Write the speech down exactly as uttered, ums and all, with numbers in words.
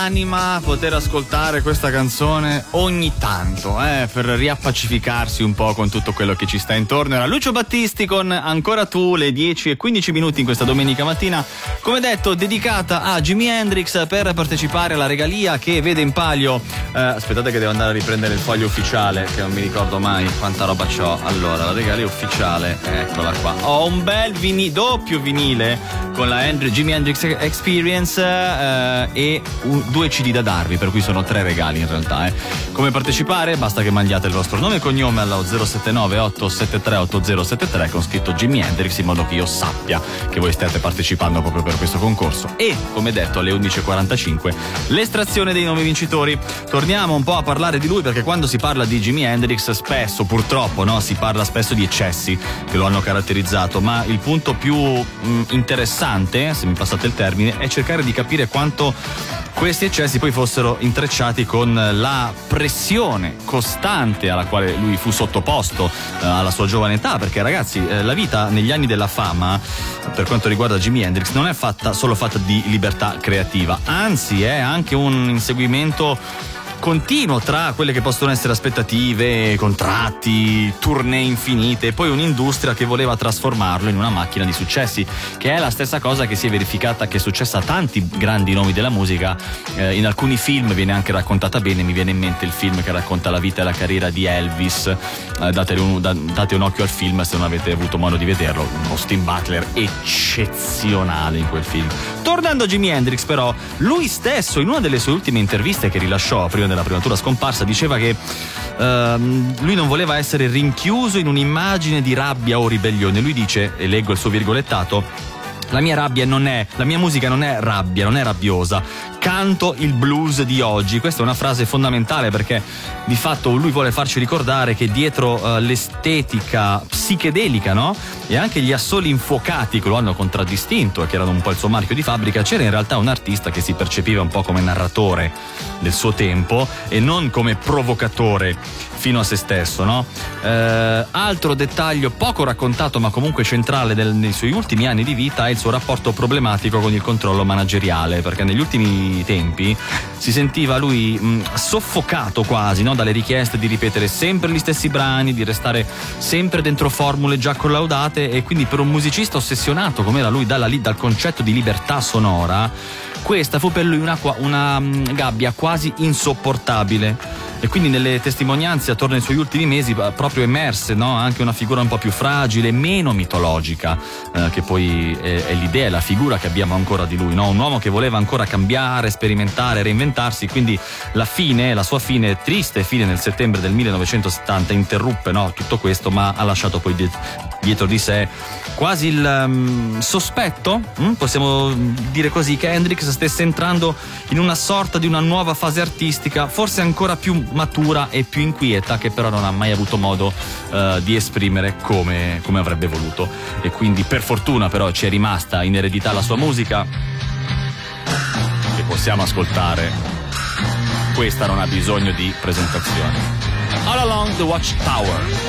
Anima poter ascoltare questa canzone ogni tanto, eh, per riappacificarsi un po' con tutto quello che ci sta intorno. Era Lucio Battisti con Ancora tu, le dieci e quindici minuti in questa domenica mattina, come detto dedicata a Jimi Hendrix, per partecipare alla regalia che vede in palio eh, aspettate che devo andare a riprendere il foglio ufficiale, che non mi ricordo mai quanta roba c'ho. Allora, la regalia ufficiale, eccola qua. Ho un bel vini, doppio vinile con la Hendrix, Jimi Hendrix Experience eh, e un due C D da darvi, per cui sono tre regali in realtà. Eh. Come partecipare? Basta che mandiate il vostro nome e cognome allo zero sette nove otto sette tre otto zero sette tre con scritto Jimi Hendrix, in modo che io sappia che voi state partecipando proprio per questo concorso. E come detto, alle undici e quarantacinque l'estrazione dei nomi vincitori. Torniamo un po' a parlare di lui, perché quando si parla di Jimi Hendrix spesso, purtroppo, no, si parla spesso di eccessi che lo hanno caratterizzato, ma il punto più mh, interessante, se mi passate il termine, è cercare di capire quanto questi eccessi poi fossero intrecciati con la pressione costante alla quale lui fu sottoposto eh, alla sua giovane età, perché ragazzi, eh, la vita negli anni della fama, per quanto riguarda Jimi Hendrix, non è fatta solo fatta di libertà creativa, anzi è anche un inseguimento continuo tra quelle che possono essere aspettative, contratti, tournée infinite, e poi un'industria che voleva trasformarlo in una macchina di successi, che è la stessa cosa che si è verificata, che è successa a tanti grandi nomi della musica. Eh, in alcuni film viene anche raccontata bene, mi viene in mente il film che racconta la vita e la carriera di Elvis, eh, date, un, da, date un occhio al film se non avete avuto modo di vederlo. Austin Butler eccezionale in quel film. Tornando a Jimi Hendrix, però, lui stesso in una delle sue ultime interviste che rilasciò prima della prematura scomparsa diceva che uh, lui non voleva essere rinchiuso in un'immagine di rabbia o ribellione. Lui dice, e leggo il suo virgolettato: la mia rabbia non è, la mia musica non è rabbia, non è rabbiosa, canto il blues di oggi. Questa è una frase fondamentale, perché di fatto lui vuole farci ricordare che dietro uh, l'estetica psichedelica, no? E anche gli assoli infuocati che lo hanno contraddistinto e che erano un po' il suo marchio di fabbrica, c'era in realtà un artista che si percepiva un po' come narratore del suo tempo e non come provocatore fino a se stesso, no? Eh, altro dettaglio poco raccontato ma comunque centrale del, nei suoi ultimi anni di vita è il suo rapporto problematico con il controllo manageriale, perché negli ultimi tempi si sentiva lui mh, soffocato quasi, no? Dalle richieste di ripetere sempre gli stessi brani, di restare sempre dentro formule già collaudate, e quindi per un musicista ossessionato come era lui dalla, dal concetto di libertà sonora, questa fu per lui una, una mh, gabbia quasi insopportabile. E quindi nelle testimonianze attorno ai suoi ultimi mesi proprio emerse, no? Anche una figura un po' più fragile, meno mitologica, eh, che poi è, è l'idea, è la figura che abbiamo ancora di lui, no? Un uomo che voleva ancora cambiare, sperimentare, reinventarsi. Quindi la fine, la sua fine, triste fine nel settembre del millenovecentosettanta interruppe, no, tutto questo, ma ha lasciato poi dietro di sé quasi il um, sospetto, hm? possiamo dire così, che Hendrix stesse entrando in una sorta di una nuova fase artistica, forse ancora più matura e più inquieta, che però non ha mai avuto modo uh, di esprimere come, come avrebbe voluto. E quindi per fortuna però ci è rimasta in eredità la sua musica, che possiamo ascoltare. Questa non ha bisogno di presentazione. All Along the Watchtower.